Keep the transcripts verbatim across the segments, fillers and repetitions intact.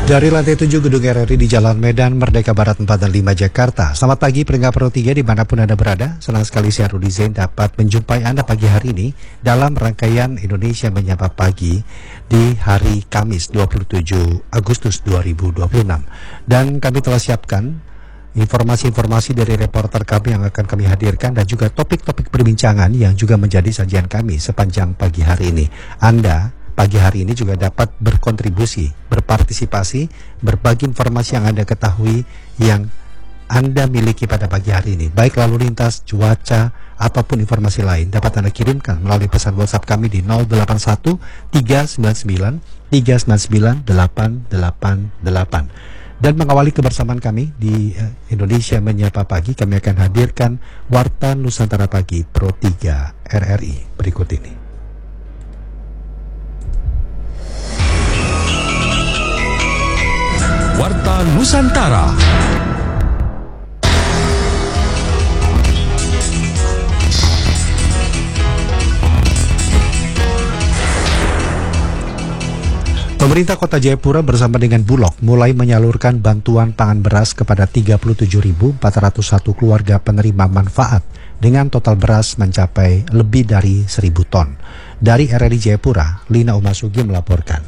Dari lantai tujuh Gedung R R I di Jalan Medan Merdeka Barat empat dan lima Jakarta. Selamat pagi pendengar Pro tiga dimanapun Anda berada. Senang sekali saya Rudi Zain dapat menjumpai Anda pagi hari ini dalam rangkaian Indonesia Menyapa Pagi di hari Kamis dua puluh tujuh Agustus dua ribu dua puluh enam. Dan kami telah siapkan informasi-informasi dari reporter kami yang akan kami hadirkan dan juga topik-topik perbincangan yang juga menjadi sajian kami sepanjang pagi hari ini. Anda pagi hari ini juga dapat berkontribusi, berpartisipasi, berbagi informasi yang Anda ketahui, yang Anda miliki pada pagi hari ini. Baik lalu lintas, cuaca, apapun informasi lain dapat Anda kirimkan melalui pesan WhatsApp kami di nol delapan satu tiga sembilan sembilan tiga sembilan sembilan delapan delapan delapan. Dan mengawali kebersamaan kami di Indonesia Menyapa Pagi, kami akan hadirkan Warta Nusantara Pagi Pro tiga R R I berikut ini. Warta Nusantara. Pemerintah Kota Jayapura bersama dengan Bulog mulai menyalurkan bantuan pangan beras kepada tiga puluh tujuh ribu empat ratus satu keluarga penerima manfaat dengan total beras mencapai lebih dari seribu ton. Dari R R I Jayapura, Lina Umasugi melaporkan.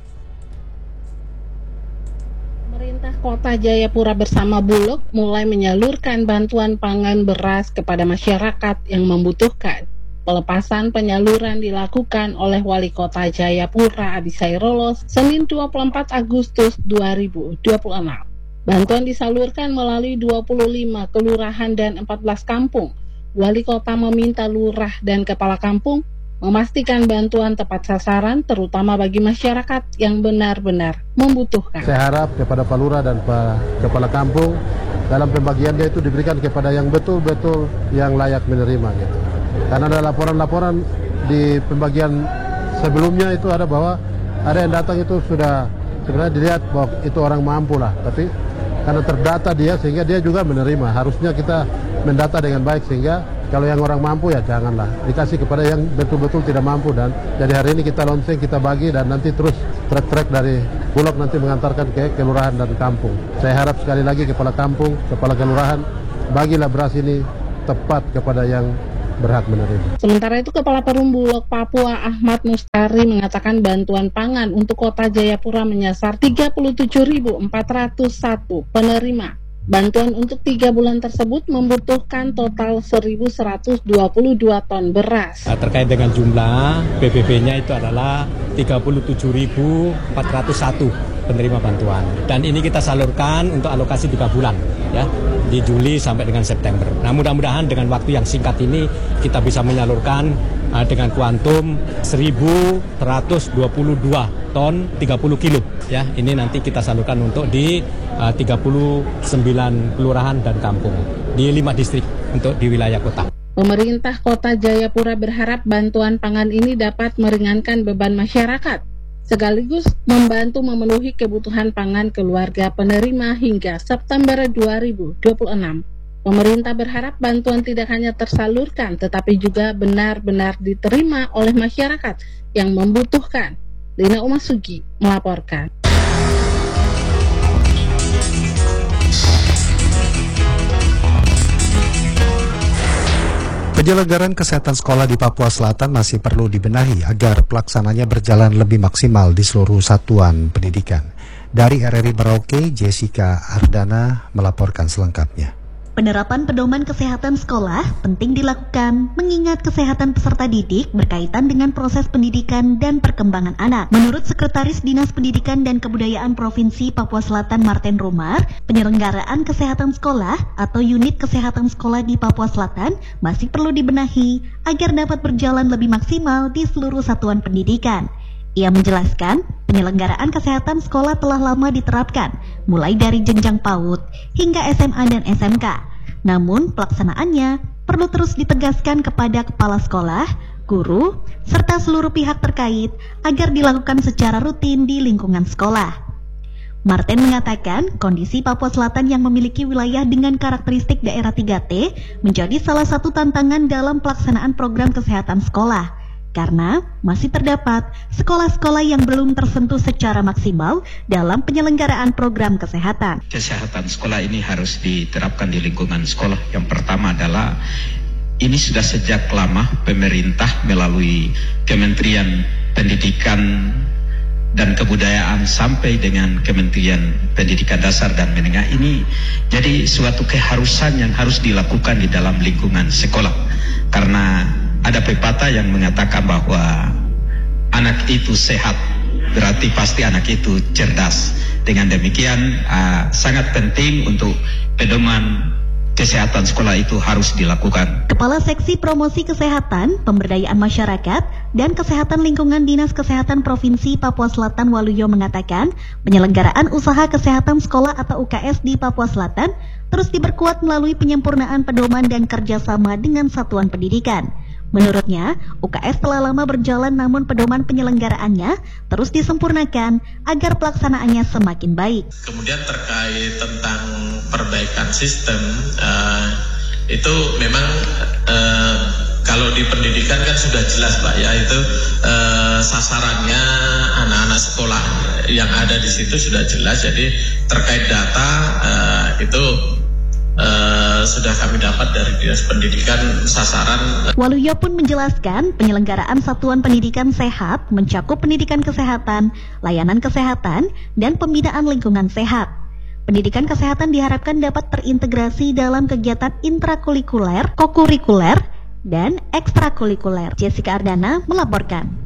Pemerintah Kota Jayapura bersama Bulog mulai menyalurkan bantuan pangan beras kepada masyarakat yang membutuhkan. Pelepasan penyaluran dilakukan oleh Wali Kota Jayapura Adi Sairolos Senin dua puluh empat Agustus dua ribu dua puluh enam. Bantuan disalurkan melalui dua puluh lima kelurahan dan empat belas kampung. Wali Kota meminta lurah dan kepala kampung memastikan bantuan tepat sasaran terutama bagi masyarakat yang benar-benar membutuhkan. Saya harap kepada Pak Lurah dan Pak Kepala Kampung dalam pembagiannya itu diberikan kepada yang betul-betul yang layak menerima gitu. Karena ada laporan-laporan di pembagian sebelumnya itu ada bahwa ada yang datang itu sudah sebenarnya dilihat bahwa itu orang mampu lah, tapi karena terdata dia sehingga dia juga menerima. Harusnya kita mendata dengan baik sehingga kalau yang orang mampu ya janganlah dikasih kepada yang betul-betul tidak mampu. Dan jadi hari ini kita launching, kita bagi dan nanti terus trek-trek dari Bulog nanti mengantarkan ke kelurahan dan kampung. Saya harap sekali lagi kepala kampung, kepala kelurahan, bagilah beras ini tepat kepada yang berhak menerima. Sementara itu Kepala Perum Bulog Papua Ahmad Mustari mengatakan bantuan pangan untuk Kota Jayapura menyasar tiga puluh tujuh ribu empat ratus satu penerima. Bantuan untuk tiga bulan tersebut membutuhkan total seribu seratus dua puluh dua ton beras. Terkait dengan jumlah P B B-nya itu adalah tiga puluh tujuh ribu empat ratus satu penerima bantuan. Dan ini kita salurkan untuk alokasi tiga bulan ya, di Juli sampai dengan September. Nah, mudah-mudahan dengan waktu yang singkat ini kita bisa menyalurkan uh, dengan kuantum seribu seratus dua puluh dua ton tiga puluh kilo ya. Ini nanti kita salurkan untuk di uh, tiga puluh sembilan kelurahan dan kampung di lima distrik untuk di wilayah kota. Pemerintah Kota Jayapura berharap bantuan pangan ini dapat meringankan beban masyarakat sekaligus membantu memenuhi kebutuhan pangan keluarga penerima hingga September dua ribu dua puluh enam. Pemerintah berharap bantuan tidak hanya tersalurkan tetapi juga benar-benar diterima oleh masyarakat yang membutuhkan. Lina Umasugi melaporkan. Penyelenggaraan kesehatan sekolah di Papua Selatan masih perlu dibenahi agar pelaksananya berjalan lebih maksimal di seluruh satuan pendidikan. Dari R R I Merauke, Jessica Ardana melaporkan selengkapnya. Penerapan pedoman kesehatan sekolah penting dilakukan mengingat kesehatan peserta didik berkaitan dengan proses pendidikan dan perkembangan anak. Menurut Sekretaris Dinas Pendidikan dan Kebudayaan Provinsi Papua Selatan Martin Rumar, penyelenggaraan kesehatan sekolah atau unit kesehatan sekolah di Papua Selatan masih perlu dibenahi agar dapat berjalan lebih maksimal di seluruh satuan pendidikan. Ia menjelaskan, penyelenggaraan kesehatan sekolah telah lama diterapkan, mulai dari jenjang PAUD hingga S M A dan S M K. Namun, pelaksanaannya perlu terus ditegaskan kepada kepala sekolah, guru, serta seluruh pihak terkait agar dilakukan secara rutin di lingkungan sekolah. Martin mengatakan, kondisi Papua Selatan yang memiliki wilayah dengan karakteristik daerah tiga T menjadi salah satu tantangan dalam pelaksanaan program kesehatan sekolah. karena masih terdapat sekolah-sekolah yang belum tersentuh secara maksimal dalam penyelenggaraan program kesehatan. Kesehatan sekolah ini harus diterapkan di lingkungan sekolah. Yang pertama adalah ini sudah sejak lama pemerintah melalui Kementerian Pendidikan dan Kebudayaan sampai dengan Kementerian Pendidikan Dasar dan Menengah ini jadi suatu keharusan yang harus dilakukan di dalam lingkungan sekolah, karena ada pepatah yang mengatakan bahwa anak itu sehat berarti pasti anak itu cerdas. Dengan demikian uh, sangat penting untuk pedoman kesehatan sekolah itu harus dilakukan. Kepala Seksi Promosi Kesehatan, Pemberdayaan Masyarakat, dan Kesehatan Lingkungan Dinas Kesehatan Provinsi Papua Selatan Waluyo mengatakan, penyelenggaraan usaha kesehatan sekolah atau U K S di Papua Selatan terus diperkuat melalui penyempurnaan pedoman dan kerjasama dengan satuan pendidikan. Menurutnya, U K S telah lama berjalan namun pedoman penyelenggaraannya terus disempurnakan agar pelaksanaannya semakin baik. Kemudian terkait tentang perbaikan sistem, uh, itu memang uh, kalau di pendidikan kan sudah jelas Pak ya, itu uh, sasarannya anak-anak sekolah yang ada di situ sudah jelas. Jadi terkait data uh, itu Uh, sudah kami dapat dari Dinas Pendidikan sasaran. Waluyo pun menjelaskan penyelenggaraan Satuan Pendidikan Sehat mencakup pendidikan kesehatan, layanan kesehatan, dan pembinaan lingkungan sehat. Pendidikan kesehatan diharapkan dapat terintegrasi dalam kegiatan intrakurikuler, kokurikuler, dan ekstrakurikuler. Jessica Ardana melaporkan.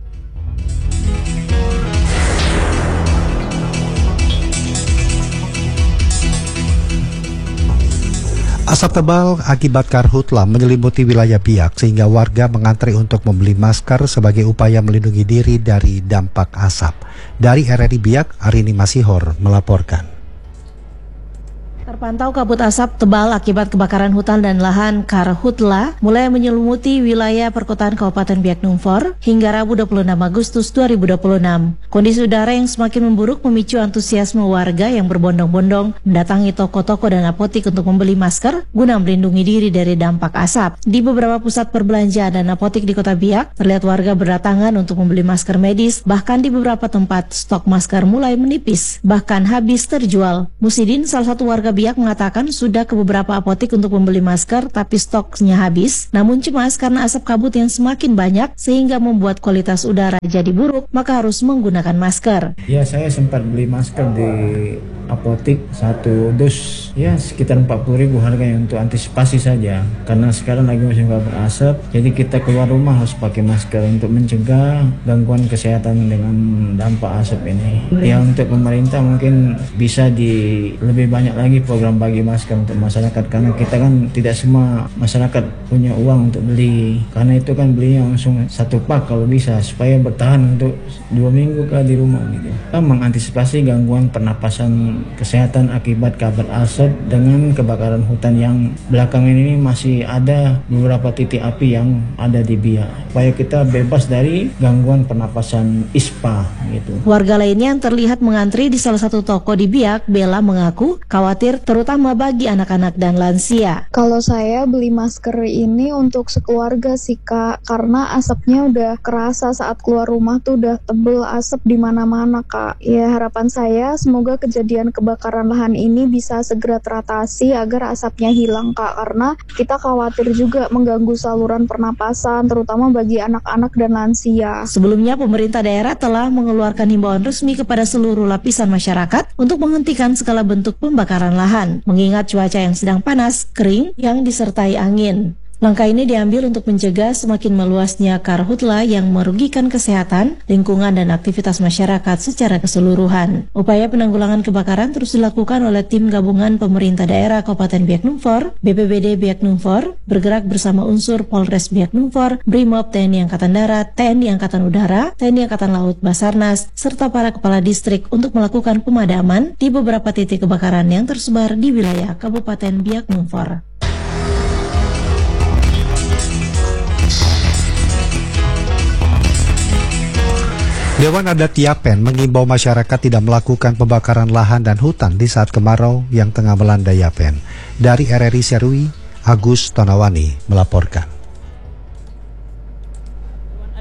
Asap tebal akibat karhutla menyelimuti wilayah Biak sehingga warga mengantri untuk membeli masker sebagai upaya melindungi diri dari dampak asap. Dari R R I Biak, Arini Masihor melaporkan. Terpantau kabut asap tebal akibat kebakaran hutan dan lahan karhutla mulai menyelimuti wilayah perkotaan Kabupaten Biak Numfor hingga Rabu dua puluh enam Agustus dua ribu dua puluh enam. Kondisi udara yang semakin memburuk memicu antusiasme warga yang berbondong-bondong mendatangi toko-toko dan apotik untuk membeli masker guna melindungi diri dari dampak asap. Di beberapa pusat perbelanjaan dan apotik di Kota Biak, terlihat warga berdatangan untuk membeli masker medis, bahkan di beberapa tempat stok masker mulai menipis, bahkan habis terjual. Musidin, salah satu warga Biak, mengatakan sudah ke beberapa apotik untuk membeli masker tapi stoknya habis, namun cemas karena asap kabut yang semakin banyak sehingga membuat kualitas udara jadi buruk, maka harus menggunakan masker. Ya, saya sempat beli masker di apotik satu dus ya sekitar empat puluh ribu harganya untuk antisipasi saja, karena sekarang lagi musim kabut asap, jadi kita keluar rumah harus pakai masker untuk mencegah gangguan kesehatan dengan dampak asap ini. Ya, untuk pemerintah mungkin bisa di lebih banyak lagi program bagi masker untuk masyarakat, karena kita kan tidak semua masyarakat punya uang untuk beli, karena itu kan belinya langsung satu pak kalau bisa supaya bertahan untuk dua minggu ke di rumah gitu. Kita mengantisipasi gangguan pernapasan kesehatan akibat kabut asap dengan kebakaran hutan yang belakangan ini masih ada beberapa titik api yang ada di Biak, supaya kita bebas dari gangguan pernapasan ispa gitu. Warga lainnya yang terlihat mengantri di salah satu toko di Biak, Bella, mengaku khawatir terutama bagi anak-anak dan lansia. Kalau saya beli masker ini untuk sekeluarga sih Kak, karena asapnya udah kerasa saat keluar rumah tuh udah tebel asap di mana-mana Kak. Ya, harapan saya semoga kejadian kebakaran lahan ini bisa segera teratasi agar asapnya hilang Kak, karena kita khawatir juga mengganggu saluran pernapasan terutama bagi anak-anak dan lansia. Sebelumnya pemerintah daerah telah mengeluarkan himbauan resmi kepada seluruh lapisan masyarakat untuk menghentikan segala bentuk pembakaran lahan, mengingat cuaca yang sedang panas, kering, yang disertai angin. Langkah ini diambil untuk mencegah semakin meluasnya karhutla yang merugikan kesehatan, lingkungan, dan aktivitas masyarakat secara keseluruhan. Upaya penanggulangan kebakaran terus dilakukan oleh tim gabungan pemerintah daerah Kabupaten Biak Numfor, B P B D Biak Numfor, bergerak bersama unsur Polres Biak Numfor, Brimob T N I Angkatan Darat, T N I Angkatan Udara, T N I Angkatan Laut, Basarnas, serta para kepala distrik untuk melakukan pemadaman di beberapa titik kebakaran yang tersebar di wilayah Kabupaten Biak Numfor. Dewan Adat Yapen mengimbau masyarakat tidak melakukan pembakaran lahan dan hutan di saat kemarau yang tengah melanda Yapen. Dari R R I Serui, Agus Tonawani melaporkan.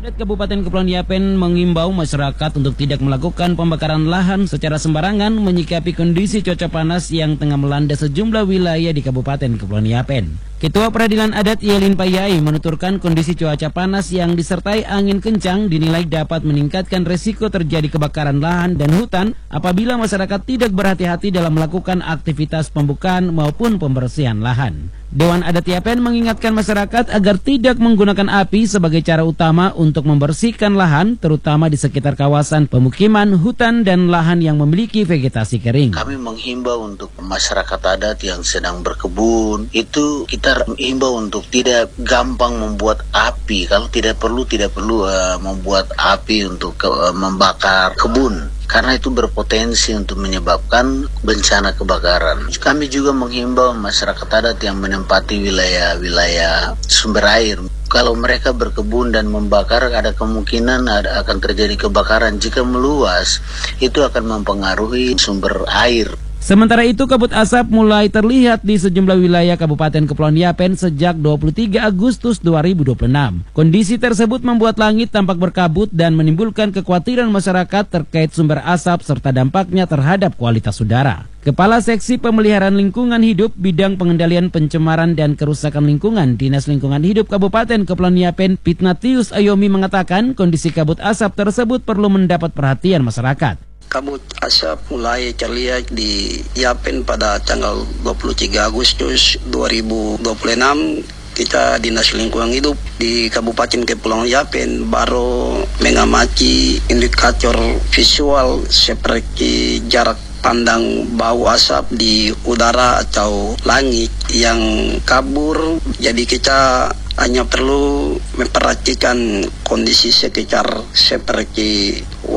Adat Kabupaten Kepulauan Yapen mengimbau masyarakat untuk tidak melakukan pembakaran lahan secara sembarangan menyikapi kondisi cuaca panas yang tengah melanda sejumlah wilayah di Kabupaten Kepulauan Yapen. Ketua Peradilan Adat Yelin Payai menuturkan kondisi cuaca panas yang disertai angin kencang dinilai dapat meningkatkan resiko terjadi kebakaran lahan dan hutan apabila masyarakat tidak berhati-hati dalam melakukan aktivitas pembukaan maupun pembersihan lahan. Dewan Adat Yapen mengingatkan masyarakat agar tidak menggunakan api sebagai cara utama untuk membersihkan lahan, terutama di sekitar kawasan pemukiman, hutan, dan lahan yang memiliki vegetasi kering. Kami menghimbau untuk masyarakat adat yang sedang berkebun, itu kita menghimbau untuk tidak gampang membuat api. Kalau tidak perlu, tidak perlu uh, membuat api untuk uh, membakar kebun. Karena itu berpotensi untuk menyebabkan bencana kebakaran. Kami juga menghimbau masyarakat adat yang menempati wilayah-wilayah sumber air. Kalau mereka berkebun dan membakar, ada kemungkinan ada, akan terjadi kebakaran. Jika meluas, itu akan mempengaruhi sumber air. Sementara itu, kabut asap mulai terlihat di sejumlah wilayah Kabupaten Kepulauan Yapen sejak dua puluh tiga Agustus dua ribu dua puluh enam. Kondisi tersebut membuat langit tampak berkabut dan menimbulkan kekhawatiran masyarakat terkait sumber asap serta dampaknya terhadap kualitas udara. Kepala Seksi Pemeliharaan Lingkungan Hidup Bidang Pengendalian Pencemaran dan Kerusakan Lingkungan Dinas Lingkungan Hidup Kabupaten Kepulauan Yapen, Pitnatius Ayomi mengatakan kondisi kabut asap tersebut perlu mendapat perhatian masyarakat. Kabut asap mulai terlihat di Yapen pada tanggal dua puluh tiga Agustus dua ribu dua puluh enam. Kita Dinas Lingkungan Hidup di Kabupaten Kepulauan Yapen baru mengamati indikator visual seperti jarak pandang bau asap di udara atau langit yang kabur. Jadi kita hanya perlu memperhatikan kondisi sekitar seperti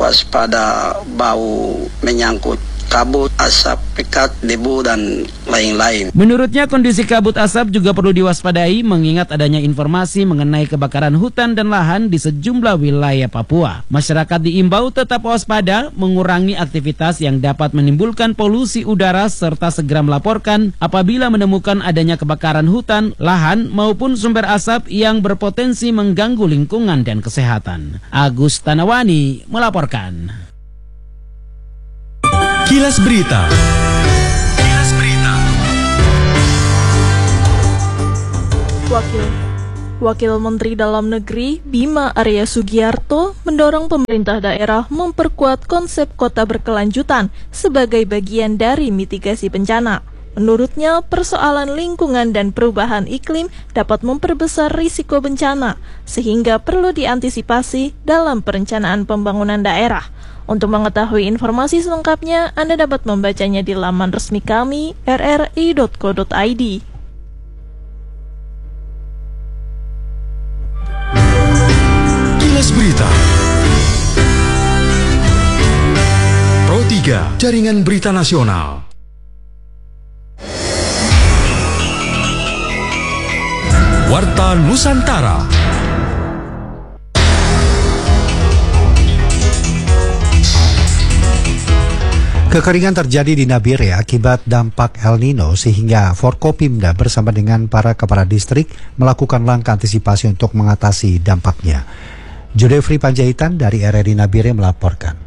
waspada bau menyangkut kabut, asap, pekat, debu, dan lain-lain. Menurutnya kondisi kabut asap juga perlu diwaspadai mengingat adanya informasi mengenai kebakaran hutan dan lahan di sejumlah wilayah Papua. Masyarakat diimbau tetap waspada, mengurangi aktivitas yang dapat menimbulkan polusi udara serta segera melaporkan apabila menemukan adanya kebakaran hutan, lahan maupun sumber asap yang berpotensi mengganggu lingkungan dan kesehatan. Agus Tanawani melaporkan. Kilas Berita. Kilas Berita. Wakil Wakil Menteri Dalam Negeri Bima Arya Sugiarto mendorong pemerintah daerah memperkuat konsep kota berkelanjutan sebagai bagian dari mitigasi bencana. Menurutnya, persoalan lingkungan dan perubahan iklim dapat memperbesar risiko bencana, sehingga perlu diantisipasi dalam perencanaan pembangunan daerah. Untuk mengetahui informasi selengkapnya, Anda dapat membacanya di laman resmi kami r r i dot co dot i d. Kilas Berita. Pro tiga, Jaringan Berita Nasional. Warta Nusantara. Kekeringan terjadi di Nabire akibat dampak El Nino sehingga Forkopimda bersama dengan para kepala distrik melakukan langkah antisipasi untuk mengatasi dampaknya. Jodefri Panjaitan dari R R I Nabire melaporkan.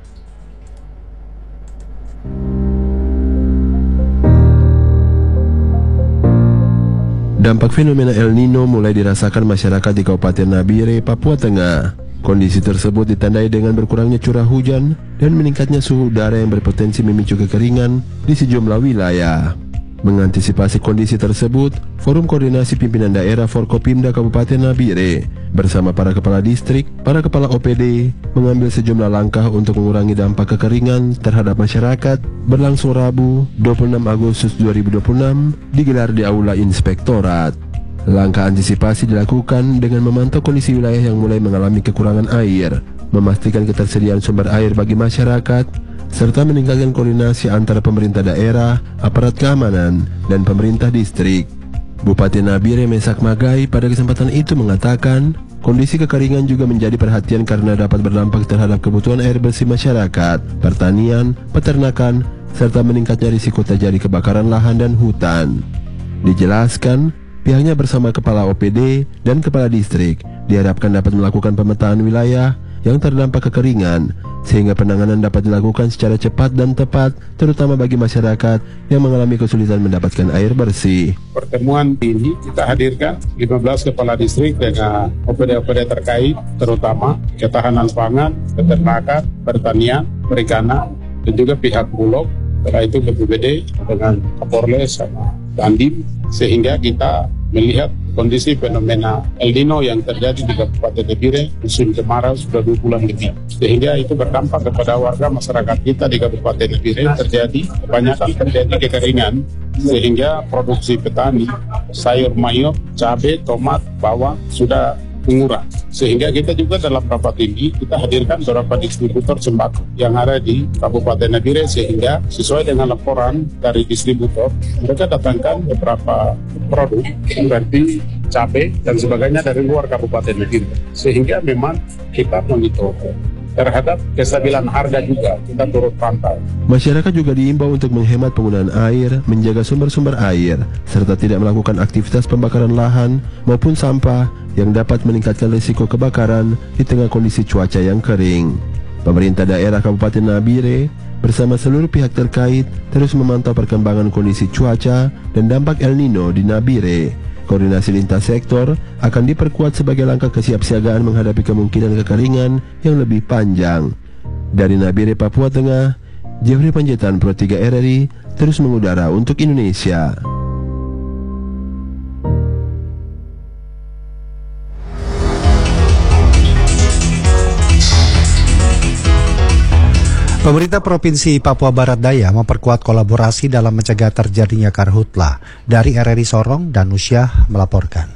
Dampak fenomena El Nino mulai dirasakan masyarakat di Kabupaten Nabire, Papua Tengah. Kondisi tersebut ditandai dengan berkurangnya curah hujan dan meningkatnya suhu udara yang berpotensi memicu kekeringan di sejumlah wilayah. Mengantisipasi kondisi tersebut, Forum Koordinasi Pimpinan Daerah Forkopimda Kabupaten Nabire bersama para kepala distrik, para kepala O P D mengambil sejumlah langkah untuk mengurangi dampak kekeringan terhadap masyarakat berlangsung Rabu dua puluh enam Agustus dua ribu dua puluh enam digelar di Aula Inspektorat. Langkah antisipasi dilakukan dengan memantau kondisi wilayah yang mulai mengalami kekurangan air, memastikan ketersediaan sumber air bagi masyarakat, serta meningkatkan koordinasi antara pemerintah daerah, aparat keamanan, dan pemerintah distrik. Bupati Nabire Mesak Magai pada kesempatan itu mengatakan, kondisi kekeringan juga menjadi perhatian karena dapat berdampak terhadap kebutuhan air bersih masyarakat, pertanian, peternakan, serta meningkatnya risiko terjadi kebakaran lahan dan hutan. Dijelaskan, pihaknya bersama kepala O P D dan kepala distrik diharapkan dapat melakukan pemetaan wilayah yang terdampak kekeringan, sehingga penanganan dapat dilakukan secara cepat dan tepat, terutama bagi masyarakat yang mengalami kesulitan mendapatkan air bersih. Pertemuan ini kita hadirkan lima belas kepala distrik dengan O P D-O P D terkait, terutama ketahanan pangan, peternakan, pertanian, perikanan, dan juga pihak Bulog, setelah itu B P B D dengan Kapolres sama Dandim, sehingga kita melihat kondisi fenomena El Nino yang terjadi di Kabupaten Nabire musim kemarau sudah dua bulan lebih, sehingga itu berdampak kepada warga masyarakat kita di Kabupaten Nabire. Terjadi kebanyakan terjadi kekeringan, sehingga produksi petani sayur mayur, cabai, tomat, bawang sudah mengurang. Sehingga kita juga dalam rapat ini kita hadirkan beberapa distributor sembako yang ada di Kabupaten Nabire, sehingga sesuai dengan laporan dari distributor mereka datangkan beberapa produk seperti cabai dan sebagainya dari luar Kabupaten Nabire, sehingga memang kita monitor terhadap kestabilan harga juga kita turut pantau. Masyarakat juga diimbau untuk menghemat penggunaan air, menjaga sumber-sumber air, serta tidak melakukan aktivitas pembakaran lahan maupun sampah yang dapat meningkatkan risiko kebakaran di tengah kondisi cuaca yang kering. Pemerintah daerah Kabupaten Nabire bersama seluruh pihak terkait terus memantau perkembangan kondisi cuaca dan dampak El Nino di Nabire. Koordinasi lintas sektor akan diperkuat sebagai langkah kesiapsiagaan menghadapi kemungkinan kekeringan yang lebih panjang. Dari Nabire, Papua Tengah, Jeffrey Panjaitan, Pro tiga R R I, terus mengudara untuk Indonesia. Pemerintah Provinsi Papua Barat Daya memperkuat kolaborasi dalam mencegah terjadinya karhutla. Dari R R I Sorong, Danusyah melaporkan.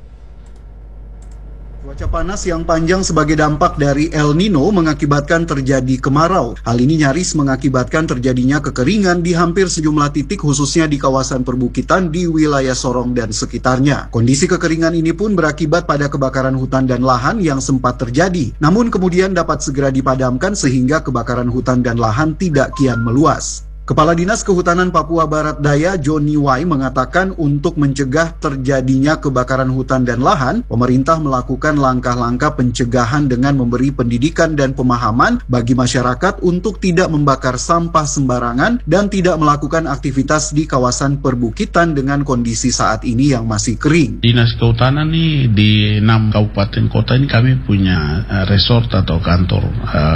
Cuaca panas yang panjang sebagai dampak dari El Nino mengakibatkan terjadi kemarau. Hal ini nyaris mengakibatkan terjadinya kekeringan di hampir sejumlah titik, khususnya di kawasan perbukitan di wilayah Sorong dan sekitarnya. Kondisi kekeringan ini pun berakibat pada kebakaran hutan dan lahan yang sempat terjadi, namun kemudian dapat segera dipadamkan sehingga kebakaran hutan dan lahan tidak kian meluas. Kepala Dinas Kehutanan Papua Barat Daya, Joni Wai, mengatakan untuk mencegah terjadinya kebakaran hutan dan lahan, pemerintah melakukan langkah-langkah pencegahan dengan memberi pendidikan dan pemahaman bagi masyarakat untuk tidak membakar sampah sembarangan dan tidak melakukan aktivitas di kawasan perbukitan dengan kondisi saat ini yang masih kering. Dinas Kehutanan nih di enam kabupaten kota ini kami punya uh, resort atau kantor uh,